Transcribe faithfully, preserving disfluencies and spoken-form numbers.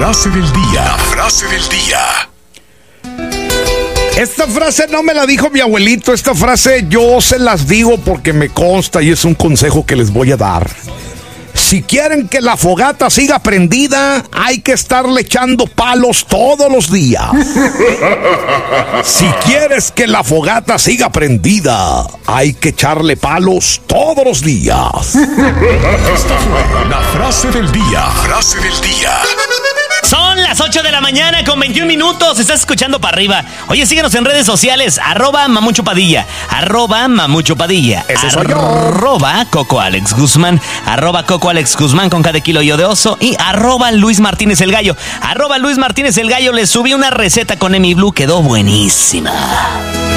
frase del día. La frase del día. Esta frase no me la dijo mi abuelito, esta frase yo se las digo porque me consta y es un consejo que les voy a dar. Si quieren que la fogata siga prendida, hay que estarle echando palos todos los días. Si quieres que la fogata siga prendida, hay que echarle palos todos los días. Esta fue la frase del día. La frase del día. Son las ocho de la mañana con veintiún minutos. Estás escuchando para arriba. Oye, síguenos en redes sociales. Arroba Mamucho Padilla. Arroba Mamucho Padilla. Ese soy yo. Arroba Coco Alex Guzmán. Arroba Coco Alex Guzmán con cada kilo yo de oso. Y arroba Luis Martínez el Gallo. Arroba Luis Martínez el Gallo. Le subí una receta con Emi Blue. Quedó buenísima.